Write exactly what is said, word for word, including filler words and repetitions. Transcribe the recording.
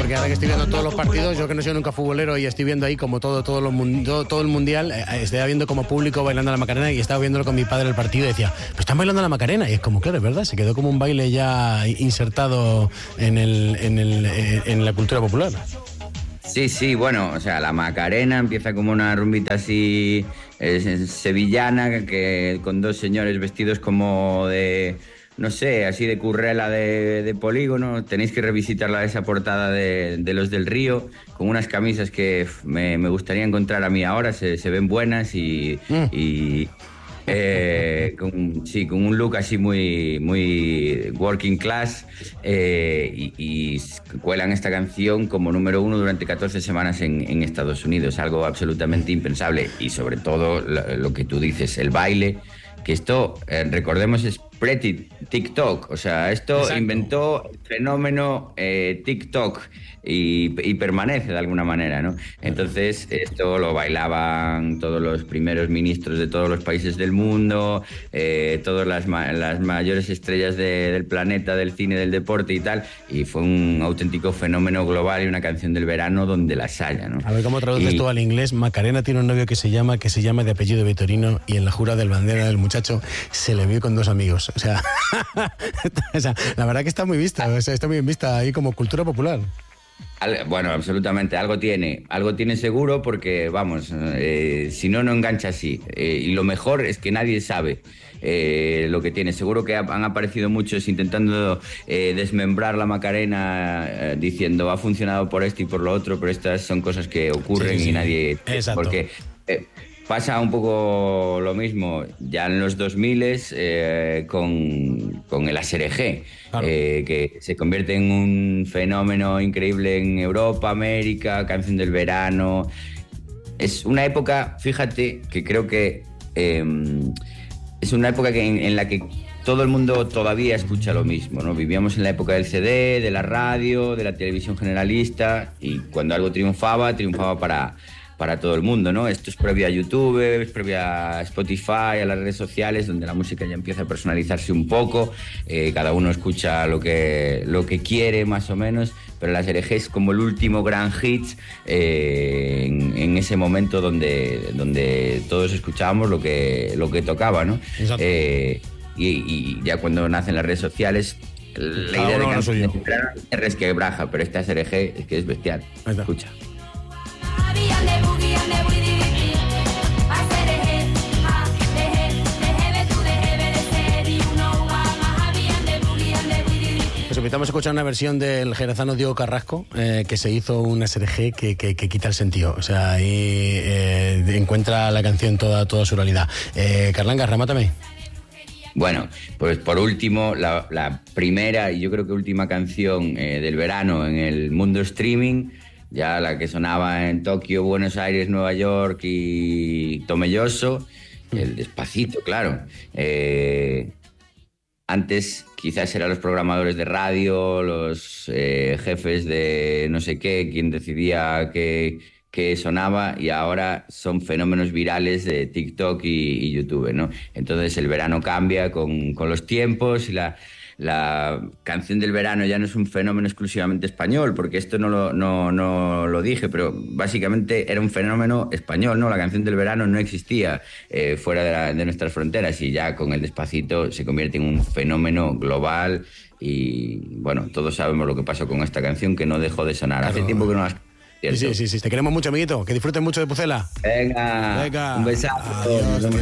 porque ahora que estoy viendo todos los partidos, yo que no soy nunca futbolero y estoy viendo ahí como todo todo, lo, todo, todo el mundial, eh, estoy viendo como público bailando la Macarena y estaba viéndolo con mi padre el partido y decía, pues están bailando la Macarena, y es como, claro, es verdad, se quedó como un baile ya insertado en, el, en, el, en la cultura popular. Sí, sí, bueno, o sea, la Macarena empieza como una rumbita así eh, sevillana, que con dos señores vestidos como de, no sé, así de currela de, de polígono. Tenéis que revisitarla, esa portada de, de Los del Río, con unas camisas que me, me gustaría encontrar a mí ahora, se, se ven buenas y... Mm. y Eh, con, sí, con un look así muy, muy working class, eh, y, y cuelan esta canción como número uno durante catorce semanas en, en Estados Unidos, algo absolutamente impensable. Y sobre todo lo, lo que tú dices, el baile, que esto, eh, recordemos, es pre-TikTok, o sea, esto Exacto. inventó el fenómeno eh, TikTok y, y permanece de alguna manera, ¿no? Entonces, esto lo bailaban todos los primeros ministros de todos los países del mundo, eh, todas las, ma- las mayores estrellas de, del planeta, del cine, del deporte y tal, y fue un auténtico fenómeno global y una canción del verano donde las haya, ¿no? A ver cómo traduces y... tú al inglés. Macarena tiene un novio que se llama, que se llama de apellido Vitorino, y en la jura del bandera del muchacho se le vio con dos amigos. O sea, o sea, la verdad que está muy vista, o sea, está muy bien vista ahí como cultura popular. Bueno, absolutamente, algo tiene, algo tiene seguro, porque, vamos, eh, si no, no engancha así. Eh, y lo mejor es que nadie sabe eh, lo que tiene. Seguro que han aparecido muchos intentando eh, desmembrar la Macarena, eh, diciendo ha funcionado por esto y por lo otro, pero estas son cosas que ocurren sí, sí. y nadie... Exacto. Porque... Eh, Pasa un poco lo mismo ya en los dos mil eh, con, con el A S R G, claro. eh, que se convierte en un fenómeno increíble en Europa, América, canción del verano. Es una época, fíjate, que creo que eh, es una época que en, en la que todo el mundo todavía escucha lo mismo, ¿no? Vivíamos en la época del C D, de la radio, de la televisión generalista, y cuando algo triunfaba, triunfaba para... para todo el mundo, ¿no? Esto es previo a YouTube, es previo a Spotify, a las redes sociales, donde la música ya empieza a personalizarse un poco, eh, cada uno escucha lo que, lo que quiere, más o menos, pero la A S R G es como el último gran hit eh, en, en ese momento donde, donde todos escuchábamos lo que, lo que tocaba, ¿no? Eh, y, y ya cuando nacen las redes sociales, la cada idea de canción es resquebraja, pero esta A S R G es que es bestial. Escucha. Os invitamos a escuchar una versión del jerezano Diego Carrasco, eh, que se hizo un A S R G que, que, que quita el sentido. O sea, ahí eh, encuentra la canción toda, toda su realidad. Eh, Carlanga, remátame. Bueno, pues por último, la, la primera y yo creo que última canción eh, del verano en el mundo streaming, ya la que sonaba en Tokio, Buenos Aires, Nueva York y Tomelloso, el Despacito, claro. Eh, antes quizás eran los programadores de radio, los eh, jefes de no sé qué, quien decidía qué, qué sonaba, y ahora son fenómenos virales de TikTok y, y YouTube, ¿no? Entonces el verano cambia con, con los tiempos, y la... La canción del verano ya no es un fenómeno exclusivamente español, porque esto no lo, no, no lo dije, pero básicamente era un fenómeno español, ¿no? La canción del verano no existía eh, fuera de, la, de nuestras fronteras, y ya con el Despacito se convierte en un fenómeno global. Y bueno, todos sabemos lo que pasó con esta canción, que no dejó de sonar. Claro. Hace tiempo que no las... Sí, sí, sí, sí, te queremos mucho, amiguito. Que disfruten mucho de Pucela. Venga, Venga. Un besazo. Adiós.